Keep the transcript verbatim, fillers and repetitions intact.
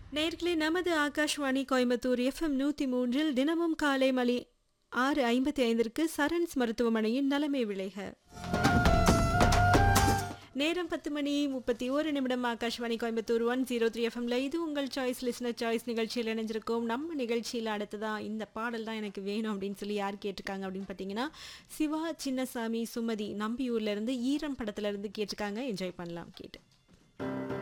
நேர்களே நமது ஆகாஷ்வாணி கோயம்புத்தூர் எஃப்எம் நூத்தி மூன்றில் தினமும் காலை மணி ஆறு ஐம்பத்தி ஐந்திற்கு சரண்ஸ் மருத்துவமனையின் நலமே விளைக. நேரம் பத்து மணி முப்பத்தி ஒரு நிமிடம். Akashvani Coimbatore one zero three எஃப்எம்ல இது உங்கள் சாய்ஸ் லிஸ்னர் சாய்ஸ் நிகழ்ச்சியில் இணைஞ்சிருக்கோம். நம்ம நிகழ்ச்சியில் அடுத்ததான் இந்த பாடல் தான் எனக்கு வேணும் அப்படின்னு சொல்லி யார் கேட்டிருக்காங்க அப்படின்னு பார்த்தீங்கன்னா, சிவா சின்னசாமி சுமதி நம்பியூர்ல இருந்து ஈரம் படத்துல இருந்து கேட்டிருக்காங்க. என்ஜாய் பண்ணலாம் கேட்டு.